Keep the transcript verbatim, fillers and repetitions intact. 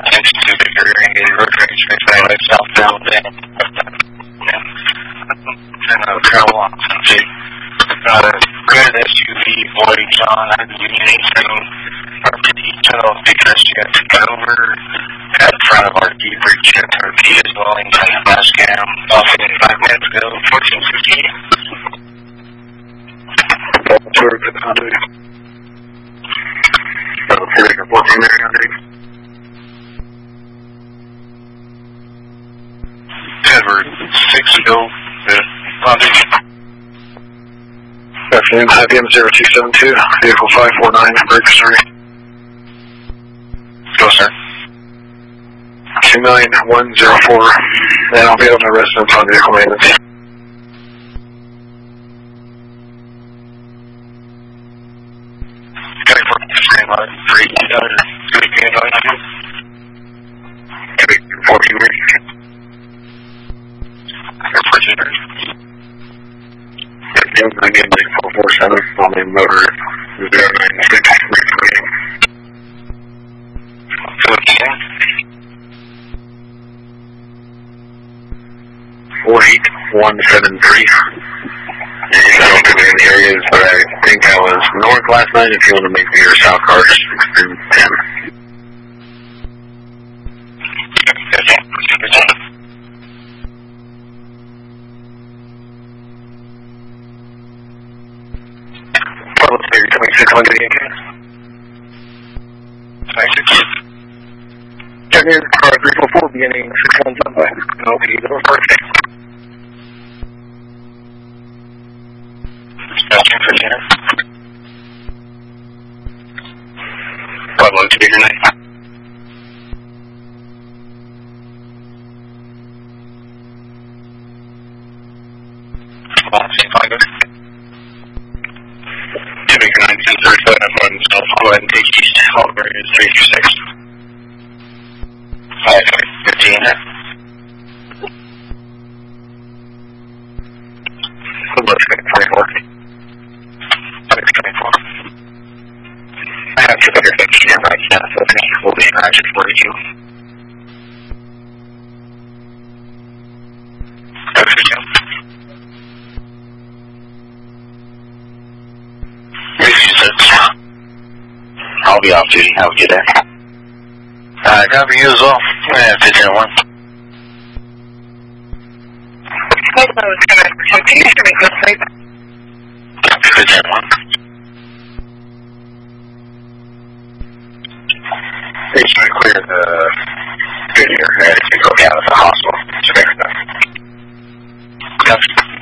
Thanks to the irrigated road rage, makes my way southbound then. Yeah. And uh, travel on some uh, good S U V, boy, John, I had the Union eight seven R P tunnel because she had to go over at front of our deep reach at Turkey as well, and kind of flash cam off in five minutes ago, fourteen fifteen. Tour to the conduit. Taker fourteen there, conduit. Edward, six ago, the conduit. Afternoon, I B M zero two seven two, vehicle five four nine, break Missouri. Go, sir. two nine one zero four, and I'll be on my residence on vehicle maintenance. fourteen I get like four four seven on the motor zero nine six reading. four eight one seven three. And I don't think any areas, but I think I was north last night. If you want to make me your south car, six through ten. twenty-six hundred again. twenty-six. Check in, car three four four, beginning six one seven five. Okay, go first. Station for dinner. Pueblo to be your name. Jamaica nineteen thirty-seven, everyone, so go ahead and take east. Oliver is three two six. five fifteen. Let's get twenty-four. twenty-four. I have two hundred fifty right now, so I think we'll be in action for you. I'll be off duty. Have a good day. Uh, copy you as well. Yeah, fifteen one. fifteen one. They should clear the video and go down to the hospital. Yep.